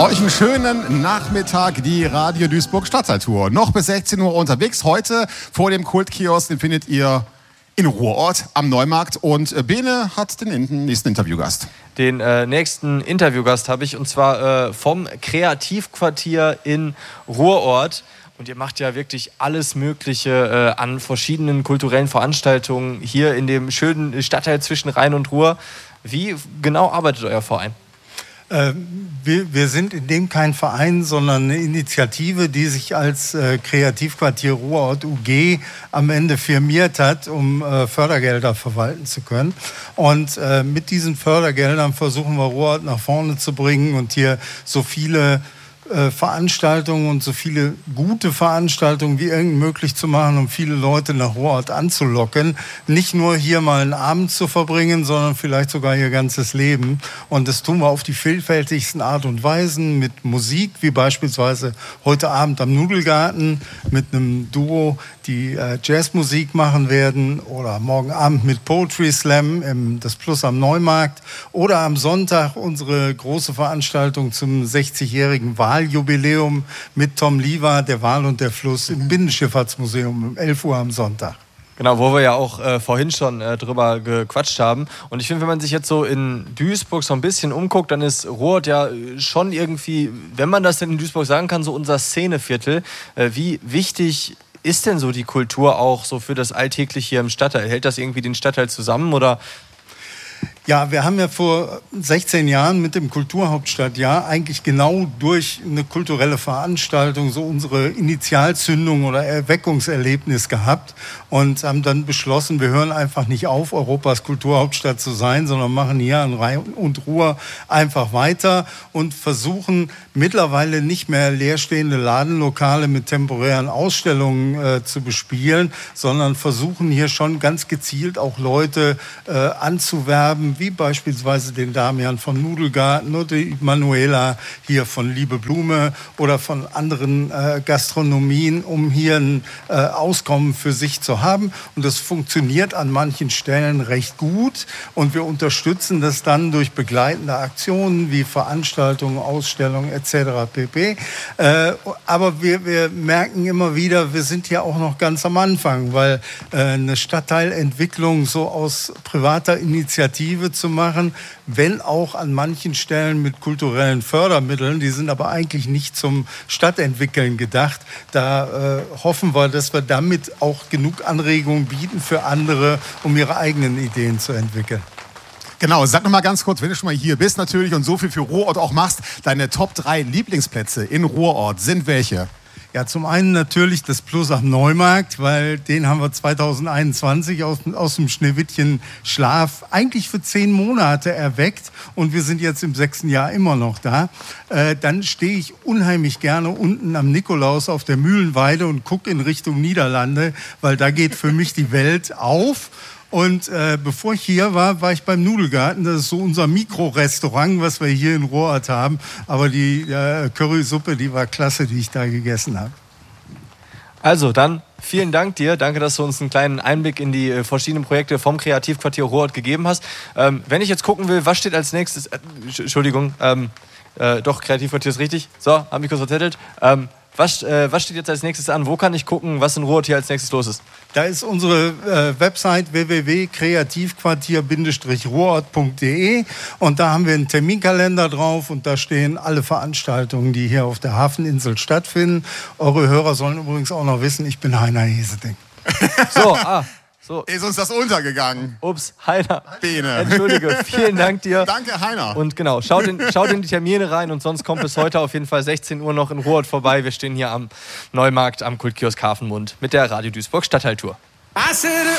Euch einen schönen Nachmittag, die Radio Duisburg Stadtteiltour. Noch bis 16 Uhr unterwegs. Heute vor dem Kultkiosk, den findet ihr in Ruhrort am Neumarkt. Und Bene hat den nächsten Interviewgast. Den nächsten Interviewgast habe ich, und zwar vom Kreativquartier in Ruhrort. Und ihr macht ja wirklich alles Mögliche an verschiedenen kulturellen Veranstaltungen hier in dem schönen Stadtteil zwischen Rhein und Ruhr. Wie genau arbeitet euer Verein? Wir sind in dem kein Verein, sondern eine Initiative, die sich als Kreativquartier Ruhrort UG am Ende firmiert hat, um Fördergelder verwalten zu können. Und mit diesen Fördergeldern versuchen wir Ruhrort nach vorne zu bringen und hier so viele Veranstaltungen und so viele gute Veranstaltungen wie irgend möglich zu machen, um viele Leute nach Ruhrort anzulocken. Nicht nur hier mal einen Abend zu verbringen, sondern vielleicht sogar ihr ganzes Leben. Und das tun wir auf die vielfältigsten Art und Weisen mit Musik, wie beispielsweise heute Abend am Nudelgarten mit einem Duo, die Jazzmusik machen werden, oder morgen Abend mit Poetry Slam im das Plus am Neumarkt, oder am Sonntag unsere große Veranstaltung zum 60-jährigen Wahljubiläum mit Tom Liva, der Wahl und der Fluss im Binnenschifffahrtsmuseum um 11 Uhr am Sonntag. Genau, wo wir ja auch vorhin schon drüber gequatscht haben. Und ich finde, wenn man sich jetzt so in Duisburg so ein bisschen umguckt, dann ist Ruhrort ja schon irgendwie, wenn man das denn in Duisburg sagen kann, so unser Szeneviertel. Wie wichtig ist denn so die Kultur auch so für das Alltägliche hier im Stadtteil? Hält das irgendwie den Stadtteil zusammen, oder? Ja, wir haben ja vor 16 Jahren mit dem Kulturhauptstadtjahr eigentlich genau durch eine kulturelle Veranstaltung so unsere Initialzündung oder Erweckungserlebnis gehabt und haben dann beschlossen, wir hören einfach nicht auf, Europas Kulturhauptstadt zu sein, sondern machen hier an Rhein und Ruhr einfach weiter und versuchen mittlerweile nicht mehr leerstehende Ladenlokale mit temporären Ausstellungen zu bespielen, sondern versuchen hier schon ganz gezielt auch Leute anzuwerben, wie beispielsweise den Damian vom Nudelgarten oder die Manuela hier von Liebe Blume oder von anderen Gastronomien, um hier ein Auskommen für sich zu haben. Und das funktioniert an manchen Stellen recht gut. Und wir unterstützen das dann durch begleitende Aktionen wie Veranstaltungen, Ausstellungen etc. pp. Aber wir merken immer wieder, wir sind ja auch noch ganz am Anfang, weil eine Stadtteilentwicklung so aus privater Initiative zu machen, wenn auch an manchen Stellen mit kulturellen Fördermitteln, die sind aber eigentlich nicht zum Stadtentwickeln gedacht. Da hoffen wir, dass wir damit auch genug Anregungen bieten für andere, um ihre eigenen Ideen zu entwickeln. Genau, sag noch mal ganz kurz, wenn du schon mal hier bist natürlich und so viel für Ruhrort auch machst, deine Top 3 Lieblingsplätze in Ruhrort sind welche? Ja, zum einen natürlich das Plus am Neumarkt, weil den haben wir 2021 aus dem Schneewittchen-Schlaf eigentlich für 10 Monate erweckt und wir sind jetzt im 6. Jahr immer noch da. Dann stehe ich unheimlich gerne unten am Nikolaus auf der Mühlenweide und gucke in Richtung Niederlande, weil da geht für mich die Welt auf. Und bevor ich hier war, war ich beim Nudelgarten. Das ist so unser Mikrorestaurant, was wir hier in Ruhrort haben. Aber die Currysuppe, die war klasse, die ich da gegessen habe. Also dann vielen Dank dir. Danke, dass du uns einen kleinen Einblick in die verschiedenen Projekte vom Kreativquartier Ruhrort gegeben hast. Wenn ich jetzt gucken will, was steht als nächstes... Entschuldigung, doch, Kreativquartier ist richtig. So, habe mich kurz verzettelt. Was steht jetzt als nächstes an? Wo kann ich gucken, was in Ruhrort hier als nächstes los ist? Da ist unsere Website www.kreativquartier-ruhrort.de und da haben wir einen Terminkalender drauf und da stehen alle Veranstaltungen, die hier auf der Hafeninsel stattfinden. Eure Hörer sollen übrigens auch noch wissen, ich bin Heiner Heseding. So, So. Ist uns das untergegangen? Ups, Heiner. Bene. Entschuldige, vielen Dank dir. Danke, Heiner. Und genau, schaut in die Termine rein und sonst kommt bis heute auf jeden Fall 16 Uhr noch in Ruhrort vorbei. Wir stehen hier am Neumarkt am Kultkiosk Hafenmund mit der Radio Duisburg Stadtteiltour.